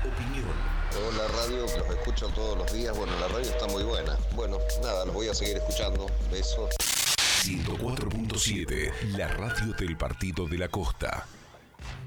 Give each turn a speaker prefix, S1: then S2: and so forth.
S1: opinión.
S2: Hola radio, los escucho todos los días. Bueno, la radio está muy buena. Bueno, nada, los voy a seguir escuchando. Besos.
S1: 104.7, la radio del Partido de la Costa.